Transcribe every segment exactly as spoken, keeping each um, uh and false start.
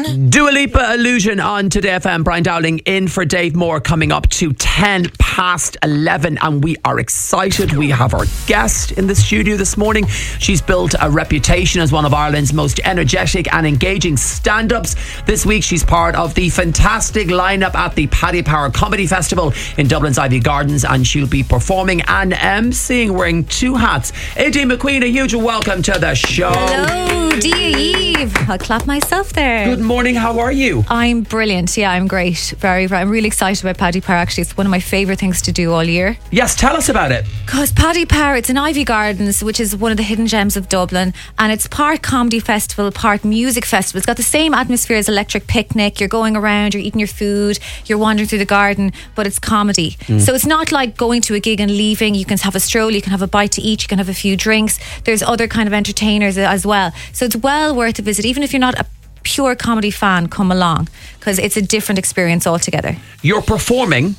Dua Lipa Illusion on Today F M. Brian Dowling in for Dave Moore, coming up to ten past eleven, and we are excited. We have our guest in the studio this morning. She's built a reputation as one of Ireland's most energetic and engaging stand-ups. This week she's part of the fantastic lineup at the Paddy Power Comedy Festival in Dublin's Ivy Gardens, and she'll be performing and emceeing, wearing two hats. Aideen McQueen, a huge welcome to the show. Hello, dear Eve. I'll clap myself there. Good morning, how are you? I'm brilliant, yeah, I'm great. Very, very, I'm really excited about Paddy Power, actually. It's one of my favourite things to do all year. Yes, tell us about it. Because Paddy Power, it's in Ivy Gardens, which is one of the hidden gems of Dublin, and it's part comedy festival, part music festival. It's got the same atmosphere as Electric Picnic. You're going around, you're eating your food, you're wandering through the garden, but it's comedy. Mm. So it's not like going to a gig and leaving. You can have a stroll, you can have a bite to eat, you can have a few drinks. There's other kind of entertainers as well. So it's well worth a visit. Even if you're not a pure comedy fan, come along, because it's a different experience altogether. You're performing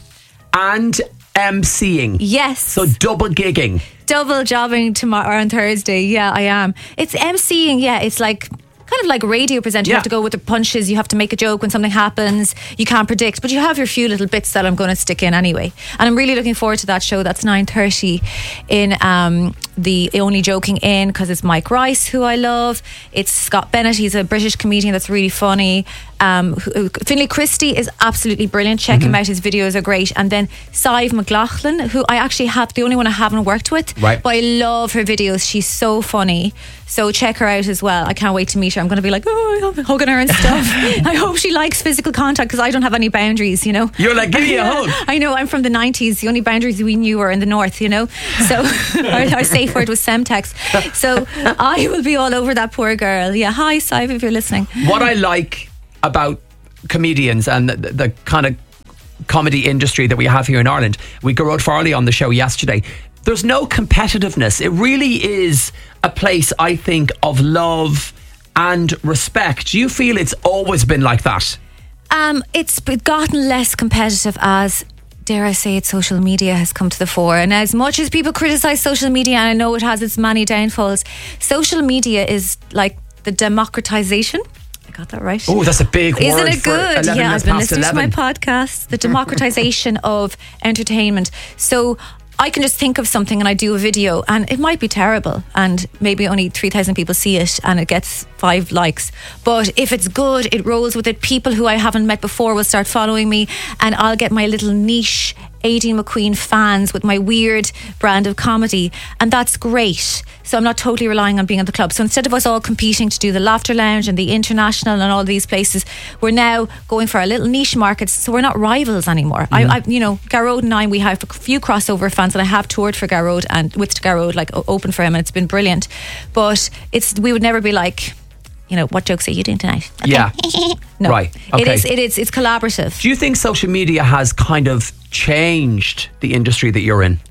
and emceeing. Yes. So double gigging. Double jobbing tomorrow on Thursday. Yeah, I am. It's emceeing, yeah. It's like kind of like radio presenter. You Yeah. have to go with the punches. You have to make a joke when something happens. You can't predict, but you have your few little bits that I'm going to stick in anyway. And I'm really looking forward to that show. That's nine thirty in um, the Only Joking Inn, because it's Mike Rice, who I love. It's Scott Bennett. He's a British comedian that's really funny. Um, who, Finlay Christie is absolutely brilliant. Check mm-hmm. him out. His videos are great. And then Sive McLaughlin, who I actually have, the only one I haven't worked with. Right. But I love her videos. She's so funny. So check her out as well. I can't wait to meet her. I'm going to be like, oh, I'm hugging her and stuff. I hope she likes physical contact, because I don't have any boundaries, you know. You're like, give me a hug. I know, I'm from the nineties. The only boundaries we knew were in the north, you know. So our, our safe word was Semtex. So I will be all over that poor girl. Yeah, hi, Sive, if you're listening. What I like about comedians and the, the kind of comedy industry that we have here in Ireland, we got Rod Farley on the show yesterday. There's no competitiveness. It really is a place, I think, of love and respect. Do you feel it's always been like that? Um, it's gotten less competitive as, dare I say it, social media has come to the fore. And as much as people criticise social media, and I know it has its many downfalls, social media is like the democratisation. I got that right. Oh, that's a big word. Isn't it good? Yeah, I've been listening eleven. to my podcast. The democratisation of entertainment. So I can just think of something and I do a video, and it might be terrible, and maybe only three thousand people see it and it gets five likes. But if it's good, it rolls with it. People who I haven't met before will start following me, and I'll get my little niche Aideen McQueen fans with my weird brand of comedy, and that's great. So I'm not totally relying on being at the club. So instead of us all competing to do the Laughter Lounge and the International and all these places, we're now going for our little niche markets. So we're not rivals anymore. Mm. I, I, you know, Garrod and I, we have a few crossover fans, and I have toured for Garrod and with Garrod, like open for him, and it's been brilliant. But it's we would never be like, you know, what jokes are you doing tonight? Okay. Yeah. No. Right. Okay. It is. It is. It's collaborative. Do you think social media has kind of changed the industry that you're in?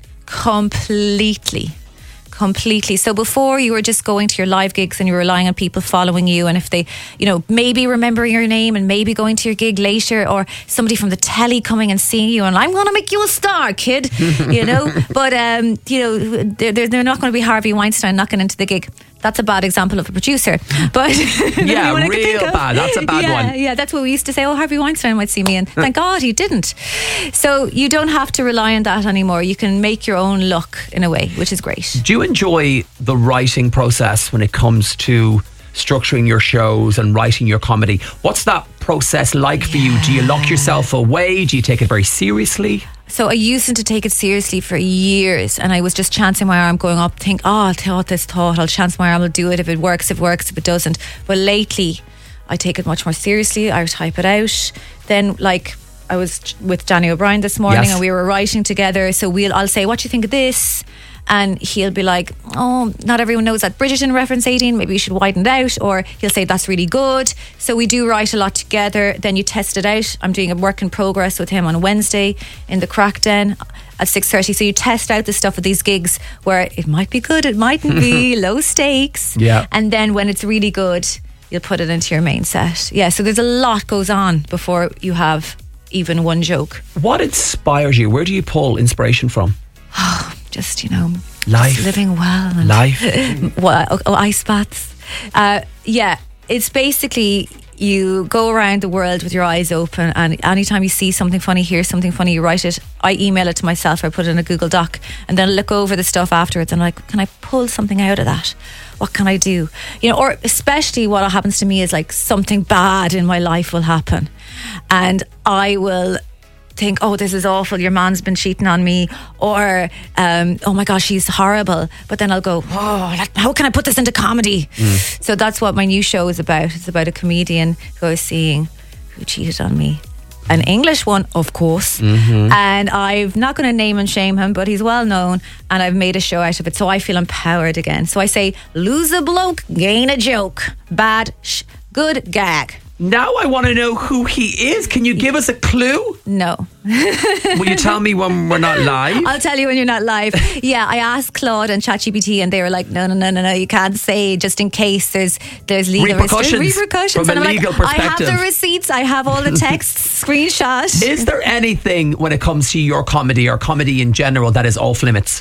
Completely. Completely. So before, you were just going to your live gigs and you were relying on people following you, and if they, you know, maybe remembering your name and maybe going to your gig later, or somebody from the telly coming and seeing you and I'm going to make you a star, kid, you know. But um, you know, they're, they're not going to be Harvey Weinstein knocking into the gig. That's a bad example of a producer, but yeah, real bad. That's a bad yeah, one. Yeah, that's what we used to say. Oh, Harvey Weinstein might see me, and thank God he didn't. So you don't have to rely on that anymore. You can make your own luck in a way, which is great. Do you enjoy the writing process when it comes to structuring your shows and writing your comedy? What's that process like for you? Do you lock yourself away? Do you take it very seriously? So I used to take it seriously for years, and I was just chancing my arm, going up, think, oh, I'll thought this thought, I'll chance my arm, I'll do it. If it works, it works. If it doesn't. But lately, I take it much more seriously. I type it out. Then, like, I was with Danny O'Brien this morning, yes, and we were writing together. So we'll, I'll say, what do you think of this? And he'll be like, oh, not everyone knows that Bridgerton reference, Aideen, maybe you should widen it out. Or he'll say, that's really good. So we do write a lot together. Then you test it out. I'm doing a work in progress with him on Wednesday in the Crack Den at six thirty. So you test out the stuff at these gigs where it might be good, it mightn't be, low stakes. Yeah. And then when it's really good, you'll put it into your main set. Yeah, so there's a lot goes on before you have even one joke. What inspires you? Where do you pull inspiration from? Oh, just, you know, life, just living well. And life. well, oh, oh, ice baths. Uh, yeah, it's basically you go around the world with your eyes open, and anytime you see something funny, hear something funny, you write it. I email it to myself, I put it in a Google Doc, and then I look over the stuff afterwards and I'm like, can I pull something out of that? What can I do? You know, or especially what happens to me is like something bad in my life will happen, and I will think, oh, this is awful, your man's been cheating on me, or um, oh my gosh, he's horrible. But then I'll go, oh, how can I put this into comedy? Mm. So that's what my new show is about. It's about a comedian who I was seeing who cheated on me. An English one, of course. Mm-hmm. And I'm not going to name and shame him, but he's well known, and I've made a show out of it. So I feel empowered again. So I say, lose a bloke, gain a joke. Bad, sh- good gag. Now I want to know who he is. Can you give us a clue? No. Will you tell me when we're not live? I'll tell you when you're not live. Yeah, I asked Claude and ChatGPT, and they were like, no, no, no, no, no, you can't say, just in case there's there's legal repercussions. Res- repercussions. From and a I'm legal like, perspective. I have the receipts, I have all the texts, screenshot. Is there anything when it comes to your comedy or comedy in general that is off limits?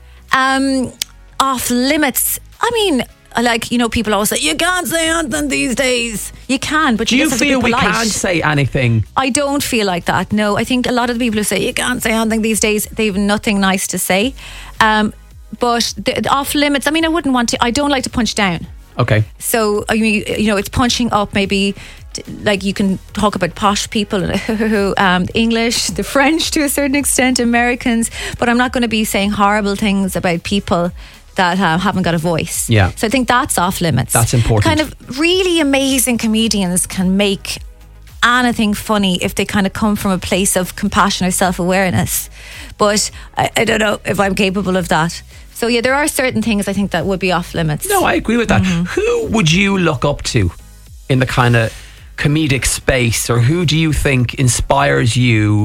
Um, off limits. I mean, like, you know, people always say, you can't say anything these days. You can, but do you, you just feel have to be we polite. can't say anything? I don't feel like that. No, I think a lot of the people who say you can't say anything these days, they have nothing nice to say. Um, but the, the off limits, I mean, I wouldn't want to, I don't like to punch down. Okay. So, I mean, you know, it's punching up. Maybe like you can talk about posh people, um, English, the French to a certain extent, Americans, but I'm not going to be saying horrible things about people that uh, haven't got a voice. Yeah. So I think that's off limits. That's important. Kind of really amazing comedians can make anything funny if they kind of come from a place of compassion or self-awareness. But I, I don't know if I'm capable of that. So yeah, there are certain things I think that would be off limits. No, I agree with that. Mm-hmm. Who would you look up to in the kind of comedic space, or who do you think inspires you